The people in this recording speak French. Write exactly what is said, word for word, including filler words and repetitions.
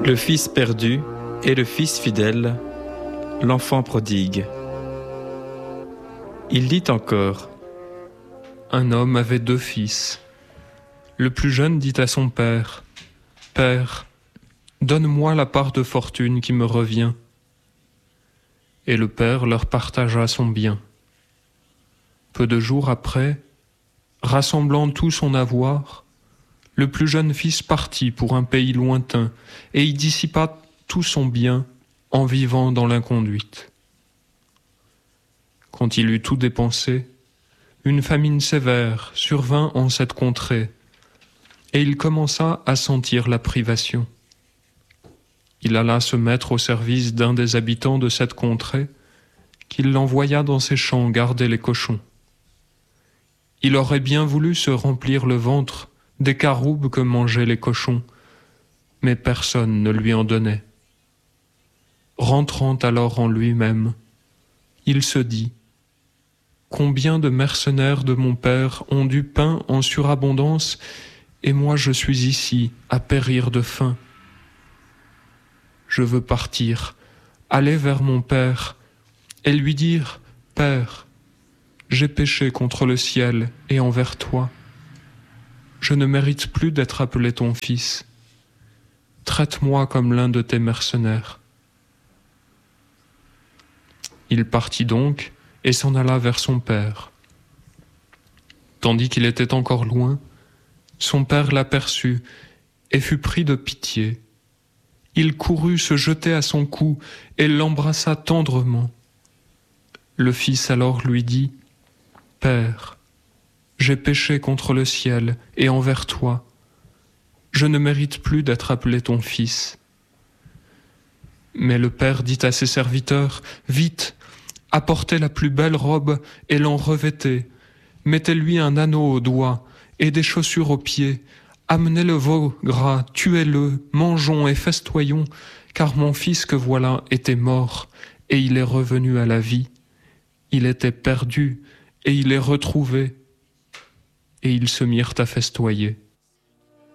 Le fils perdu et le fils fidèle, l'enfant prodigue. Il dit encore: Un homme avait deux fils. Le plus jeune dit à son père: Père, donne-moi la part de fortune qui me revient. Et le père leur partagea son bien. Peu de jours après, rassemblant tout son avoir, le plus jeune fils partit pour un pays lointain et y dissipa tout son bien en vivant dans l'inconduite. Quand il eut tout dépensé, une famine sévère survint en cette contrée, et il commença à sentir la privation. Il alla se mettre au service d'un des habitants de cette contrée, qui l'envoya dans ses champs garder les cochons. Il aurait bien voulu se remplir le ventre des caroubes que mangeaient les cochons, mais personne ne lui en donnait. Rentrant alors en lui-même, il se dit: Combien de mercenaires de mon père ont du pain en surabondance, et moi je suis ici à périr de faim. Je veux partir, aller vers mon père, et lui dire: Père, j'ai péché contre le ciel et envers toi. Je ne mérite plus d'être appelé ton fils. Traite-moi comme l'un de tes mercenaires. Il partit donc et s'en alla vers son père. Tandis qu'il était encore loin, son père l'aperçut et fut pris de pitié. Il courut se jeter à son cou et l'embrassa tendrement. Le fils alors lui dit: Père, j'ai péché contre le ciel et envers toi. Je ne mérite plus d'être appelé ton fils. Mais le père dit à ses serviteurs: Vite, apportez la plus belle robe et l'en revêtez. Mettez-lui un anneau au doigt et des chaussures aux pieds. Amenez le veau gras, tuez-le, mangeons et festoyons, car mon fils que voilà était mort, et il est revenu à la vie. Il était perdu, et il est retrouvé. Et ils se mirent à festoyer.